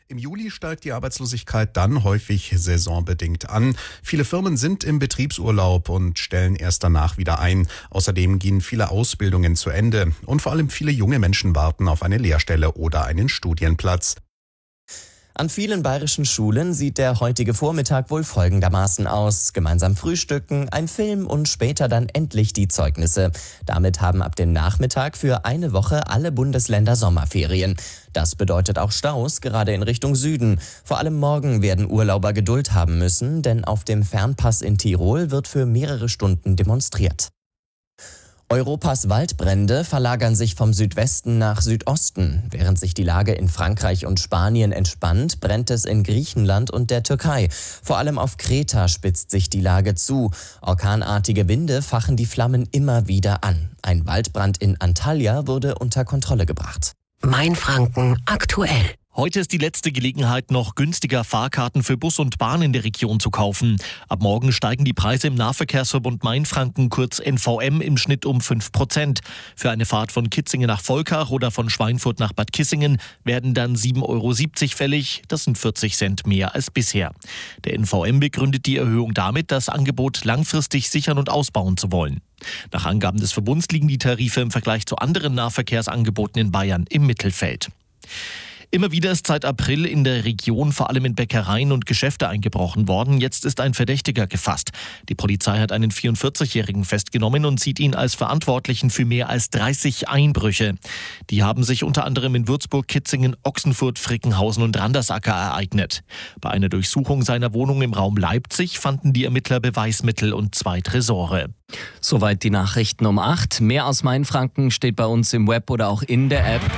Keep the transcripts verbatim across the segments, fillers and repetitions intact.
Im Juli steigt die Arbeitslosigkeit dann häufig saisonbedingt an. Viele Firmen sind im Betriebsurlaub und stellen erst danach wieder ein. Außerdem gehen viele Ausbildungen zu Ende und vor allem viele junge Menschen warten auf eine Lehrstelle oder einen Studienplatz. An vielen bayerischen Schulen sieht der heutige Vormittag wohl folgendermaßen aus. Gemeinsam frühstücken, ein Film und später dann endlich die Zeugnisse. Damit haben ab dem Nachmittag für eine Woche alle Bundesländer Sommerferien. Das bedeutet auch Staus, gerade in Richtung Süden. Vor allem morgen werden Urlauber Geduld haben müssen, denn auf dem Fernpass in Tirol wird für mehrere Stunden demonstriert. Europas Waldbrände verlagern sich vom Südwesten nach Südosten. Während sich die Lage in Frankreich und Spanien entspannt, brennt es in Griechenland und der Türkei. Vor allem auf Kreta spitzt sich die Lage zu. Orkanartige Winde fachen die Flammen immer wieder an. Ein Waldbrand in Antalya wurde unter Kontrolle gebracht. Mainfranken aktuell. Heute ist die letzte Gelegenheit, noch günstiger Fahrkarten für Bus und Bahn in der Region zu kaufen. Ab morgen steigen die Preise im Nahverkehrsverbund Mainfranken, kurz N V M, im Schnitt um fünf Prozent. Für eine Fahrt von Kitzingen nach Volkach oder von Schweinfurt nach Bad Kissingen werden dann sieben Euro siebzig fällig. Das sind vierzig Cent mehr als bisher. Der N V M begründet die Erhöhung damit, das Angebot langfristig sichern und ausbauen zu wollen. Nach Angaben des Verbunds liegen die Tarife im Vergleich zu anderen Nahverkehrsangeboten in Bayern im Mittelfeld. Immer wieder ist seit April in der Region vor allem in Bäckereien und Geschäfte eingebrochen worden. Jetzt ist ein Verdächtiger gefasst. Die Polizei hat einen vierundvierzigjährigen festgenommen und sieht ihn als Verantwortlichen für mehr als dreißig Einbrüche. Die haben sich unter anderem in Würzburg, Kitzingen, Ochsenfurt, Frickenhausen und Randersacker ereignet. Bei einer Durchsuchung seiner Wohnung im Raum Leipzig fanden die Ermittler Beweismittel und zwei Tresore. Soweit die Nachrichten um acht. Mehr aus Mainfranken steht bei uns im Web oder auch in der App.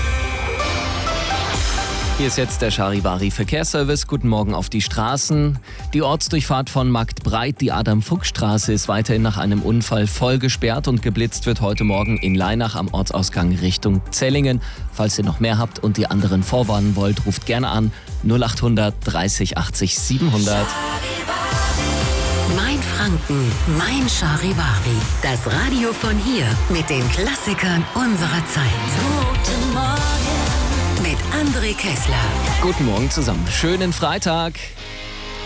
Hier ist jetzt der Charivari Verkehrsservice. Guten Morgen auf die Straßen. Die Ortsdurchfahrt von Marktbreit, die Adam-Fuchs-Straße, ist weiterhin nach einem Unfall voll gesperrt und geblitzt wird heute Morgen in Leinach am Ortsausgang Richtung Zellingen. Falls ihr noch mehr habt und die anderen vorwarnen wollt, ruft gerne an null acht hundert dreißig achtzig siebenhundert. Mainfranken, mein Charivari. Das Radio von hier mit den Klassikern unserer Zeit. Guten Morgen mit André Kessler. Guten Morgen zusammen. Schönen Freitag.